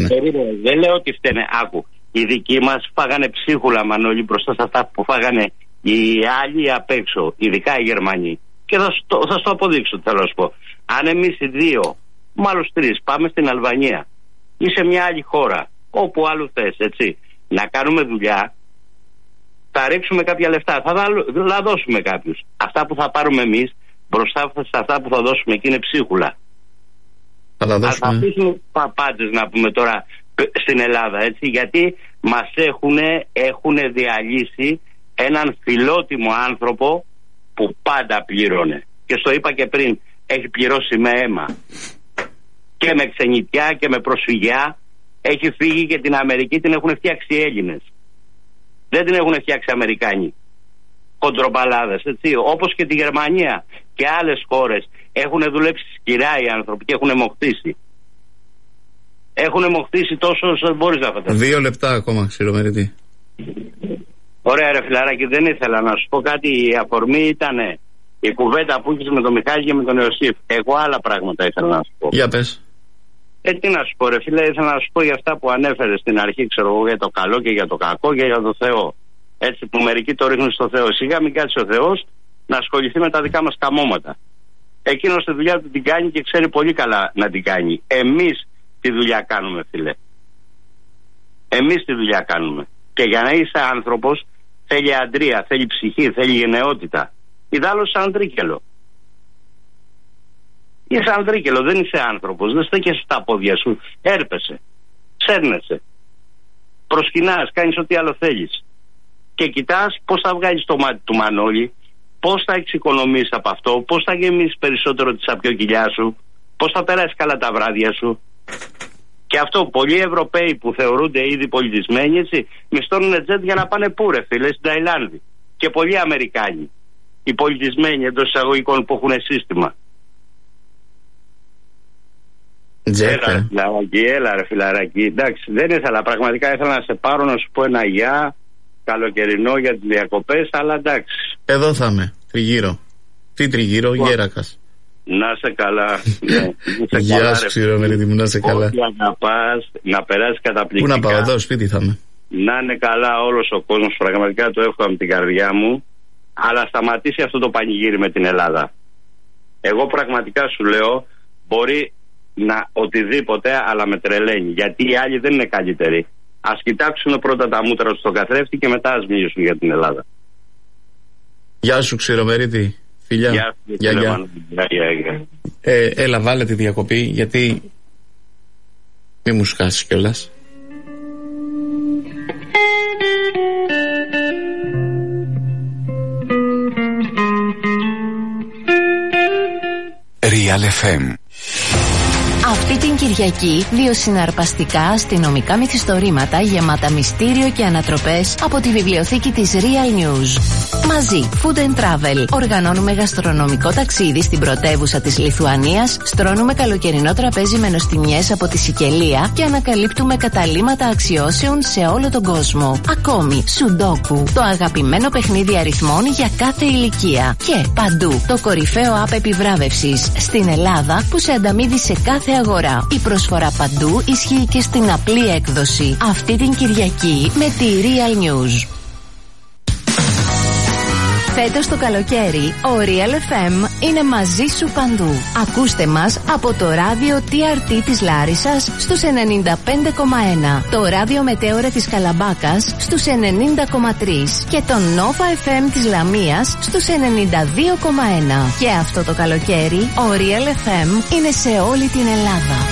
Δεν λέω ότι φταίνε. Άκου. Οι δικοί μας φάγανε ψίχουλα, Μανώλη, μπροστά σε αυτά που φάγανε οι άλλοι απ' έξω, ειδικά οι Γερμανοί. Και θα σου το αποδείξω, θέλω να σου πω. Αν εμείς οι δύο, μάλλον τρεις, πάμε στην Αλβανία ή σε μια άλλη χώρα, όπου άλλου θες, έτσι, να κάνουμε δουλειά, θα ρίξουμε κάποια λεφτά, θα δώσουμε κάποιους. Αυτά που θα πάρουμε εμείς, μπροστά σε αυτά που θα δώσουμε εκεί είναι ψίχουλα. Θα αφήσουμε παπάντες, να πούμε τώρα, στην Ελλάδα, έτσι, γιατί μας έχουν διαλύσει έναν φιλότιμο άνθρωπο που πάντα πλήρωνε. Και στο είπα και πριν, έχει πληρώσει με αίμα και με ξενιτιά και με προσφυγιά. Έχει φύγει και την Αμερική την έχουν φτιάξει οι Έλληνες, δεν την έχουν φτιάξει Αμερικάνοι κοντρομπαλάδες, έτσι. Όπως και τη Γερμανία και άλλες χώρες έχουν δουλέψει σκληρά οι άνθρωποι και έχουν μοχτήσει. Έχουν μοχτήσει τόσο όσο μπορείς να φανταστείς. 2 λεπτά ακόμα, Ξηρομερητή. Ωραία, ρε φιλαράκι, δεν ήθελα να σου πω κάτι. Η αφορμή ήταν η κουβέντα που είχες με τον Μιχάλη και με τον Ιωσήφ. Εγώ άλλα πράγματα ήθελα να σου πω. Για πες. Τι να σου πω, ρε φίλε, ήθελα να σου πω για αυτά που ανέφερες στην αρχή, ξέρω εγώ, για το καλό και για το κακό και για το Θεό. Έτσι που μερικοί το ρίχνουν στο Θεό. Σιγά μην κάτσει ο Θεός να ασχοληθεί με τα δικά μας καμώματα. Εκείνος τη δουλειά του την κάνει και ξέρει πολύ καλά να την κάνει. Εμείς τη δουλειά κάνουμε, φίλε. Εμείς τη δουλειά κάνουμε. Και για να είσαι άνθρωπος θέλει αντρία, θέλει ψυχή, θέλει γενναιότητα. Ιδάλλως σαν τρίκελο. Είσαι ανδρίκελο, δεν είσαι άνθρωπος. Δεν στέκεσαι στα πόδια σου. Έρπεσαι. Ψέρνεσαι. Προσκυνάς, κάνεις ό,τι άλλο θέλεις. Και κοιτάς πώς θα βγάλεις το μάτι του Μανώλη, πώς θα εξοικονομήσεις από αυτό, πώς θα γεμίσεις περισσότερο τη σαπιοκυλιά σου, πώς θα περάσεις καλά τα βράδια σου. Και αυτό πολλοί Ευρωπαίοι που θεωρούνται ήδη πολιτισμένοι, έτσι, μισθώνουν τζετ για να πάνε πού, ρε φίλε, στην Ταϊλάνδη. Και πολλοί Αμερικάνοι. Οι πολιτισμένοι εντός εισαγωγικών που έχουν σύστημα. Έλα ρε φιλαράκι. Εντάξει, δεν ήθελα, πραγματικά ήθελα να σε πάρω να σου πω ένα γεια καλοκαιρινό για τις διακοπές, αλλά εντάξει. Εδώ θα είμαι, τριγύρω. Τι τριγύρω, Γέρακας. Να σε καλά. Γεια σου, Ξηρομερητή μου, να σε καλά. Να πας, να περάσεις καταπληκτικά. Πού να πάω, εδώ σπίτι θα είμαι. Να είναι καλά όλος ο κόσμος, πραγματικά το εύχομαι με την καρδιά μου. Αλλά σταματήσει αυτό το πανηγύρι με την Ελλάδα. Εγώ πραγματικά σου λέω, μπορεί να οτιδήποτε, αλλά με τρελαίνει. Γιατί οι άλλοι δεν είναι καλύτεροι. Ας κοιτάξουν πρώτα τα μούτρα στο καθρέφτη και μετά ας μιλήσουν για την Ελλάδα. Γεια σου, Ξηρομερίτη. Φιλιά. Γεια. Έλα, βάλε τη διακοπή, γιατί μη μου σκάσεις κιόλας. Real FM. Αυτή την Κυριακή, 2 συναρπαστικά αστυνομικά μυθιστορήματα γεμάτα μυστήριο και ανατροπές από τη βιβλιοθήκη της Real News. Μαζί, Food and Travel. Οργανώνουμε γαστρονομικό ταξίδι στην πρωτεύουσα της Λιθουανίας, στρώνουμε καλοκαιρινό τραπέζι με νοστιμιές από τη Σικελία και ανακαλύπτουμε καταλύματα αξιώσεων σε όλο τον κόσμο. Ακόμη, Σουντόκου, το αγαπημένο παιχνίδι αριθμών για κάθε ηλικία. Και παντού, το κορυφαίο app επιβράβευσης στην Ελλάδα που σε ανταμείβει σε κάθε αγορά. Η προσφορά παντού ισχύει και στην απλή έκδοση. Αυτή την Κυριακή με τη Real News. Φέτος το καλοκαίρι, ο Real FM είναι μαζί σου παντού. Ακούστε μας από το ράδιο TRT της Λάρισσας στους 95,1, το ράδιο Μετέωρα της Καλαμπάκας στους 90,3 και το Nova FM της Λαμίας στους 92,1. Και αυτό το καλοκαίρι, ο Real FM είναι σε όλη την Ελλάδα.